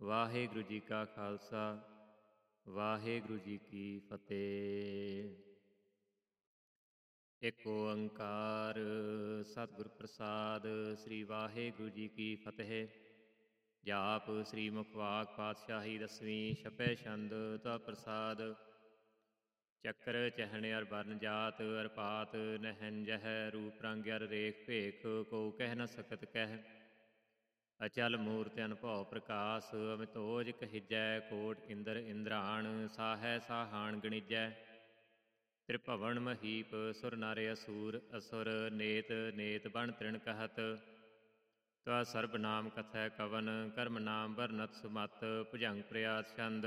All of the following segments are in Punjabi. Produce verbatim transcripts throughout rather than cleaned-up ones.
ਵਾਹਿਗੁਰੂ ਜੀ ਕਾ ਖਾਲਸਾ ਵਾਹਿਗੁਰੂ ਜੀ ਕੀ ਫਤਿਹ। ਇੱਕ ਓੰਕਾਰ ਸਤਿਗੁਰ ਪ੍ਰਸਾਦ। ਸ੍ਰੀ ਵਾਹਿਗੁਰੂ ਜੀ ਕੀ ਫਤਿਹ। ਜਾਪ ਸ੍ਰੀ ਮੁਖਵਾਕ ਪਾਤਸ਼ਾਹੀ ਦਸਵੀਂ ਛਪੈ ਛੰਦ ਤਾ ਪ੍ਰਸਾਦ। ਚੱਕਰ ਚਹਿਣ ਅਰ ਬਰਨ ਜਾਤ ਅਰ ਪਾਤ ਨਹਿਨ ਜਹ ਰੂਪ ਰੰਗ ਅਰ ਰੇਖ ਭੇਖ ਕੋ ਕਹਿ ਨ ਸਕਤ ਕਹਿ। ਅਚਲ ਮੂਰਤਿ ਅਨਭਉ ਪ੍ਰਕਾਸ ਅਮਿਤੋਜ ਕਹਿਜੈ ਕੋਟ ਇੰਦਰ ਇੰਦਰਾਣ ਸਾਹੈ ਸਾਹਾਣ ਗਣਿਜੈ। ਤ੍ਰਿਭਵਨ ਮਹੀਪ ਸੁਰ ਨਰ ਅਸੂਰ ਅਸੁਰ ਨੇਤ ਨੇਤ ਬਣ ਤ੍ਰਿਣ ਕਹਤ। ਤਵਾ ਸਰਬ ਨਾਮ ਕਥੈ ਕਵਨ ਕਰਮ ਨਾਮ ਵਰਨਤ ਸੁਮਤ ਭੁਜੰਗ ਪ੍ਰਿਆਤ ਛੰਦ।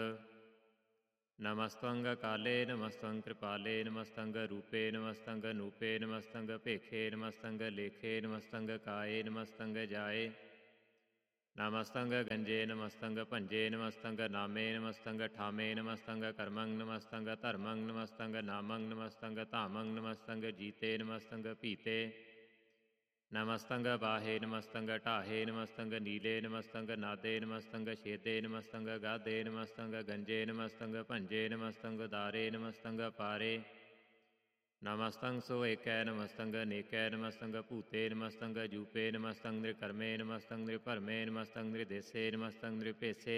ਨਮਸਤੰਗ ਕਾਲੇ ਨਮਸਤੰਗ ਕ੍ਰਿਪਾਲੇ ਨਮਸਤੰਗ ਰੂਪੇ ਨਮਸਤੰਗ ਅਨੂਪੇ ਨਮਸਤੰਗ ਭੇਖੇ ਨਮਸਤੰਗ ਲੇਖੇ ਨਮਸਤੰਗ ਕਾਏ ਨਮਸਤੰਗ ਜਾਏ। ਨਮਸਤੰਗ ਗੰਜੇ ਨਮਸਤੰਗ ਭੰਜੇ ਨਮਸਤੰਗ ਨਾਮੇ ਨਮਸਤੰਗ ਠਾਮੇ ਨਮਸਤੰਗ ਕਰਮੰ ਨਮਸਤੰਗ ਧਰਮੰ ਨਮਸਤੰਗ ਨਾਮੰ ਨਮਸਤੰਗ ਧਾਮੰ ਨਮਸਤੰਗ ਜੀਤੇ ਨਮਸਤੰਗ ਭੀਤੇ। ਨਮਸਤੰਗ ਬਾਹੇ ਨਮਸਤੰਗ ਢਾਹੇ ਨਮਸਤੰਗ ਨੀਲੇ ਨਮਸਤੰਗ ਨਾਦੇ ਨਮਸਤੰਗ ਛੇਦੇ ਨਮਸਤੰਗ ਗਾਧੇ ਨਮਸਤੰਗ ਗੰਜੇ ਨਮਸਤੰਗ ਭੰਜੇ ਨਮਸਤੰਗ ਦਾਰੇ ਨਮਸਤੰਗ ਪਾਰੇ। ਨਮਸਤੰਗ ਸੋ ਏਕੈ ਨਮਸਤੰਗ ਅਨੇਕੈ ਨਮਸਤੰਗ ਭੂਤੇ ਨਮਸਤੰਗ ਜੂਪੇ ਨਮਸਤੰਗ ਨਿਰਕਰਮੇ ਨਮਸਤੰਗ ਨਿਰਭਰਮੇ ਨਮਸਤੰਗ ਨਿਰਦੇਸੇ ਨਮਸਤੰਗ ਨਿਰਭੇਸੇ।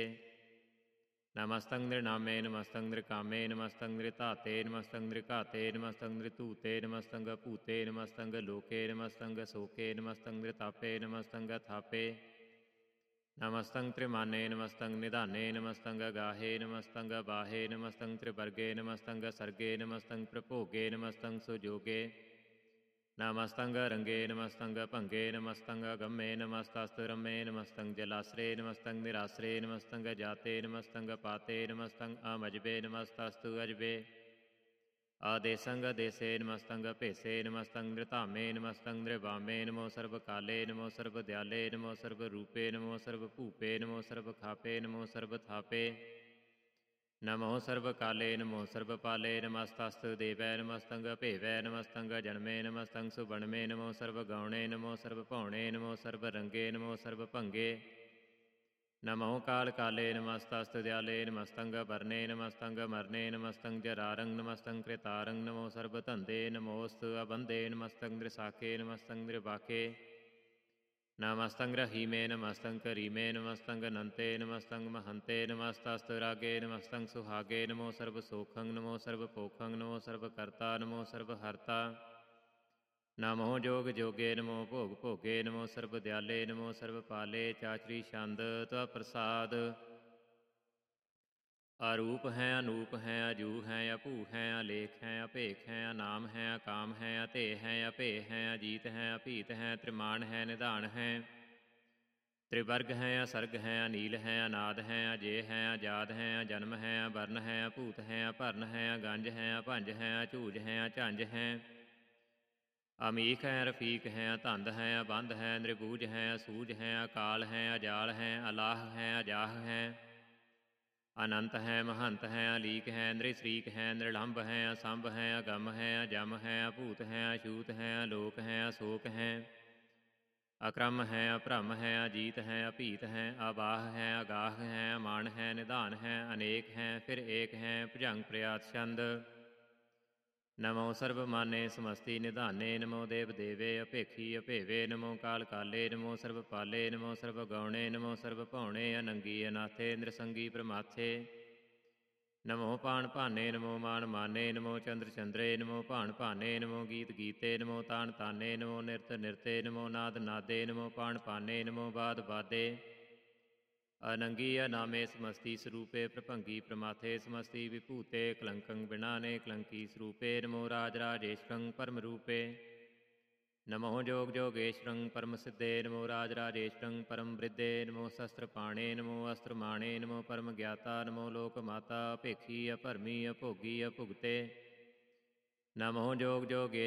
ਨਮਸਤੰਗ ਨਿਰਨਾਮੇ ਨਮਸਤੰਗ ਨਿਰਕਾਮੇ ਨਮਸਤੰਗ ਨਿਰਧਾਤੇ ਨਮਸਤੰਗ ਨਿਰਘਾਤੇ ਨਮਸਤੰਗ ਨਿਰਧੂਤੇ ਨਮਸਤੰਗ ਭੂਤੇ ਨਮਸਤੰਗ ਲੋਕੇ ਨਮਸਤੰਗ ਸੋਕੇ ਨਮਸਤੰਗ ਨਿਰਤਾਪੇ ਨਮਸਤੰਗ ਥਾਪੇ। ਨਮਸਤੰਗ ਤ੍ਰਿਮਾਨੇ ਨਮਸਤੰਗ ਨਿਧਾਨੇ ਨਮਸਤੰਗ ਗਾਹੇ ਨਮਸਤੰਗ ਬਾਹੇ ਨਮਸਤੰਗ ਤ੍ਰਿਵਰਗੇ ਨਮਸਤੰਗ ਸਰਗੇ ਨਮਸਤੰਗ ਪ੍ਰਭੋਗੇ ਨਮਸਤੰਗ ਸੁਜੋਗੇ। ਨਮਸਤੰਗ ਰੰਗੇ ਨਮਸਤੰਗ ਭੰਗੇ ਨਮਸਤੰਗ ਗੰਮੇ ਨਮਸਤਸਤ ਰਮੇ ਨਮਸਤੰਗ ਜਲਾਸਰੇ ਨਮਸਤੰਗ ਨਿਰਾਸਰੇ ਨਮਸਤੰਗ ਜਾਤੇ ਨਮਸਤੰਗ ਪਾਤੇ ਨਮਸਤੰਗ ਅਮਜਬੇ ਨਮਸਤਸਤੁ ਅਜਬੇ। ਆਦੇਸੰਗ ਦੇਸੇ ਨਮਸਤੰਗ ਭੇਸੇ ਨਮਸਤੰਗ ਨਿਰਧਾਮੇ ਨਮਸਤੰਗ ਨਿਰਵਾਮੇ ਨਮੋ ਸਰਬ ਕਾਲੇ ਨਮੋ ਸਰਬ ਦਿਆਲੇ ਨਮੋ ਸਰਬ ਰੂਪੇ ਨਮੋ ਸਰਬ ਭੂਪੇ ਨਮੋ ਸਰਬ ਖਾਪੇ ਨਮੋ ਸਰਬ ਥਾਪੇ। ਨਮੋ ਸਰਬ ਕਾਲੇ ਨਮੋ ਸਰਬ ਪਾਲੇ ਨਮਸਤਸਤ ਦੇਵੈ ਨਮਸਤੰਗ ਭੇਵੈ ਨਮਸਤੰਗ ਜਨਮੇ ਨਮਸਤੰਗ ਸੁਬਣਮੇ ਨਮੋ ਸਰਬ ਗਾਉਣੇ ਨਮੋ ਸਰਬ ਭਉਣੇ ਨਮੋ ਸਰਬ ਰੰਗੇ ਨਮੋ ਸਰਬ ਭੰਗੇ। ਨਮੋ ਕਾਲ ਕਾਲੇ ਨਮਸਤਸਤ ਦਿਆਲੇ ਨਮਸਤੰਗ ਵਰਨੇ ਨਮਸਤੰਗ ਮਰਨੇ ਨਮਸਤੰਗ ਜਰਾਰੰਗ ਨਮਸਤੰਗ ਕ੍ਰਿਤਾਰੰਗ ਨਮੋ ਸਰਬ ਧੰਦੇ ਨਮੋਸਤ ਅਬੰਦੇ ਨਮਸਤੰਗ ਨਿਰਸਾਕੇ ਨਮਸਤੰਗ ਨਿਰਬਾਕੇ। ਨਮਸਤੰਗ ਰਹੀਮੇ ਨਮਸਤੰਗ ਕਰੀਮੇ ਨਮਸਤੰਗ ਅਨੰਤੇ ਨਮਸਤੰਗ ਮਹੰਤੇ ਨਮਸਤਸਤ ਰਾਗੇ ਨਮਸਤੰਗ ਸੁਹਾਗੇ ਨਮੋ ਸਰਬ ਸੋਖੰ ਨਮੋ ਸਰਬ ਪੋਖੰ ਨਮੋ ਸਰਬ ਕਰਤਾ ਨਮੋ ਸਰਬ ਹਰਤਾ। ਨਮੋ ਜੋਗ ਜੋਗੇ ਨਮੋ ਭੋਗ ਭੋਗੇ ਨਮੋ ਸਰਬ ਦਿਆਲੇ ਨਮੋ ਸਰਬ ਪਾਲੇ ਚਾਚਰੀ ਛੰਦ ਤਵਾ ਪ੍ਰਸਾਦ। ਅਰੂਪ ਹੈ ਅਨੂਪ ਹੈ ਅਜੂ ਹੈ ਅਭੂ ਹੈ ਅਲੇਖ ਹੈ ਅਭੇਖ ਹੈ ਅਨਾਮ ਹੈ ਅਕਾਮ ਹੈ ਅਧੇ ਹੈ ਅਭੇ ਹੈ ਅਜੀਤ ਹੈ ਅਭੀਤ ਹੈ ਤ੍ਰਿਮਾਣ ਹੈ ਨਿਧਾਨ ਹੈ। ਤ੍ਰਿਵਰਗ ਹੈ ਅਸਰਗ ਹੈ ਅਨੀਲ ਹੈ ਅਨਾਦ ਹੈ ਅਜੇ ਹੈ ਅਜਾਦ ਹੈ ਅਜਨਮ ਹੈ ਅਵਰਨ ਹੈ ਅਭੂਤ ਹੈ ਅਭਰਨ ਹੈ ਅਗੰਜ ਹੈ ਅਭੰਜ ਹੈ ਅਝੂਜ ਹੈ ਅਝੰਜ ਹੈ। ਅਮੀਖ ਹੈ ਰਫੀਕ ਹੈ ਧੰਦ ਹੈ ਅਬੰਧ ਹੈ ਨਿਰਬੂਜ ਹੈ ਅਸੂਝ ਹੈ ਅਕਾਲ ਹੈ ਅਜਾਲ ਹੈ ਅਲਾਹ ਹੈ ਅਜਾਹ ਹੈ। ਅਨੰਤ ਹੈ ਮਹੰਤ ਹੈ ਅਲੀਕ ਹੈ ਨਿਰਸਰੀਕ ਹੈ ਨਿਰਲੰਭ ਹੈ ਅਸੰਭ ਹੈ ਅਗਮ ਹੈ ਅਜਮ ਹੈ ਅਭੂਤ ਹੈ ਅਛੂਤ ਹੈ ਅਲੋਕ ਹੈ ਅਸੋਕ ਹੈ। ਅਕਰਮ ਹੈ ਅਭਰਮ ਹੈ ਅਜੀਤ ਹੈ ਅਭੀਤ ਹੈ ਅਬਾਹ ਹੈ ਅਗਾਹ ਹੈ ਅਮਾਨ ਹੈ ਨਿਧਾਨ ਹੈ ਅਨੇਕ ਹੈ ਫਿਰ ਏਕ ਹੈ ਭੁਜੰਗ ਪ੍ਰਿਆਤ ਛੰਦ। ਨਮੋ ਸਰਬ ਮਾਨੇ ਸਮਸਤੀ ਨਿਧਾਨੇ ਨਮੋ ਦੇਵ ਦੇਵੇ ਅਭੇਖੀ ਅਭੇਵੇ ਨਮੋ ਕਾਲ ਕਾਲੇ ਨਮੋ ਸਰਬ ਪਾਲੇ ਨਮੋ ਸਰਬ ਗਾਉਣੇ ਨਮੋ ਸਰਬ ਭਉਣੇ ਅਨੰਗੀ ਅਨਾਥੇ ਨਿਰਸੰਗੀ ਪ੍ਰਮਾਥੇ। ਨਮੋ ਪਾਣ ਭਾਨੇ ਨਮੋ ਮਾਨ ਮਾਨੇ ਨਮੋ ਚੰਦਰ ਚੰਦਰੇ ਨਮੋ ਭਾਣ ਭਾਨੇ ਨਮੋ ਗੀਤ ਗੀਤੇ ਨਮੋ ਤਾਣ ਤਾਨੇ ਨਮੋ ਨਿਰਤ ਨਿਰਤੇ ਨਮੋ ਨਾਦ ਨਾਦੇ ਨਮੋ ਪਾਣ ਪਾਨੇ ਨਮੋ ਬਾਦ ਬਾਦੇ। ਅਨੰਗੀ ਅਨਾਮੇ ਸਮਸਤੀ ਸਰੂਪੇ ਪ੍ਰਭੰਗੀ ਪ੍ਰਮਾਥੇ ਸਮਸਤੀ ਵਿਭੂਤੇ ਕਲੰਕੰ ਬਿਨਾਨੇ ਕਲੰਕੀ ਸਰੂਪੇ ਨਮੋ ਰਾਜ ਰਾਜੇਸ਼ਵਰੰ ਪਰਮ ਰੂਪੇ। ਨਮੋ ਜੋਗ ਜੋਗੇਸ਼ਵਰੰ ਪਰਮ ਸਿੱਧੇ ਨਮੋ ਰਾਜ ਰਾਜੇਸ਼ਵਰੰ ਪਰਮ ਬ੍ਰਿਧੇ ਨਮੋ ਸ਼ਸਤਰ ਪਾਣੇ ਨਮੋ ਅਸਤਰ ਮਾਣੇ ਨਮੋ ਪਰਮ ਗਿਆਤਾ ਨਮੋ ਲੋਕ ਮਾਤਾ ਅਭੇਖੀ ਅਭਰਮੀ ਅਭੋਗੀ ਅਭੁਗਤੇ। ਨਮੋ ਜੋਗ ਜੋਗੇਸ਼